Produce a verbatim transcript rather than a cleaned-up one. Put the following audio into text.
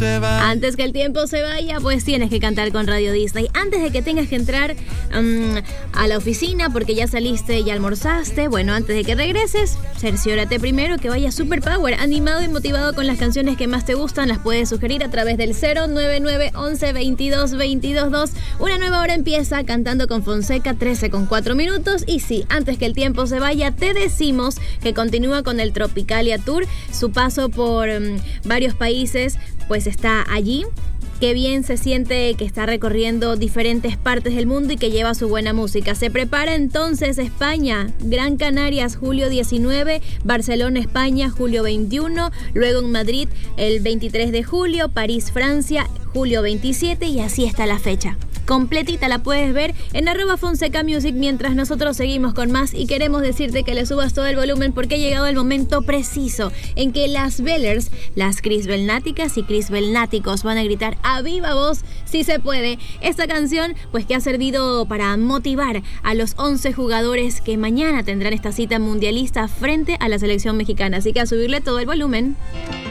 Antes que el tiempo se vaya, pues tienes que cantar con Radio Disney. Antes de que tengas que entrar um, a la oficina porque ya saliste y almorzaste, bueno, antes de que regreses, cerciórate primero que vaya Super Power, animado y motivado con las canciones que más te gustan. Las puedes sugerir a través del cero nueve nueve once veintidós veintidós dos. Una nueva hora empieza cantando con Fonseca, trece con cuatro minutos. Y sí, antes que el tiempo se vaya, te decimos que continúa con el Tropicalia Tour. Su paso por um, varios países pues está allí. Qué bien se siente que está recorriendo diferentes partes del mundo y que lleva su buena música. Se prepara entonces España, Gran Canarias, julio diecinueve, Barcelona, España, julio veintiuno, luego en Madrid el veintitrés de julio, París, Francia, julio veintisiete, y así está la fecha. Completita la puedes ver en arroba Fonseca Music, mientras nosotros seguimos con más y queremos decirte que le subas todo el volumen porque ha llegado el momento preciso en que las Bellers, las Crisbelnáticas y Crisbelnáticos van a gritar a viva voz, si se puede, esta canción pues que ha servido para motivar a los once jugadores que mañana tendrán esta cita mundialista frente a la selección mexicana. Así que a subirle todo el volumen.